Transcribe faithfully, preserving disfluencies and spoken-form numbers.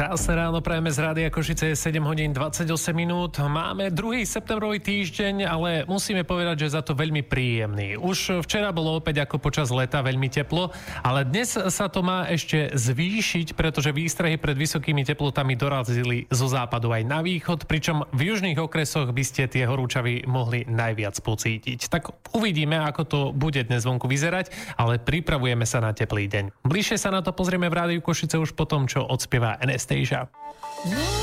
Krásne ráno prajeme z Rádia Košice, je sedem hodín dvadsaťosem minút. Máme druhý septembrový týždeň, ale musíme povedať, že za to veľmi príjemný. Už včera bolo opäť ako počas leta veľmi teplo, ale dnes sa to má ešte zvýšiť, pretože výstrahy pred vysokými teplotami dorazili zo západu aj na východ, pričom v južných okresoch by ste tie horúčavy mohli najviac pocítiť. Tak uvidíme, ako to bude dnes vonku vyzerať, ale pripravujeme sa na teplý deň. Bližšie sa na to pozrieme v Rádiu Košice už po tom, čo odspieva Anastasia.